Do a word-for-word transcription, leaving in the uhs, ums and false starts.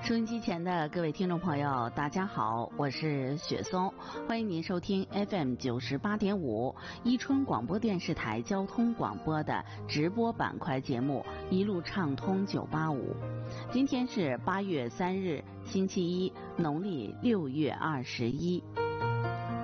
收音机前的各位听众朋友，大家好，我是雪松，欢迎您收听 F M 九十八点五伊春广播电视台交通广播的直播板块节目《一路畅通九八五》。今天是八月三日，星期一，农历六月二十一。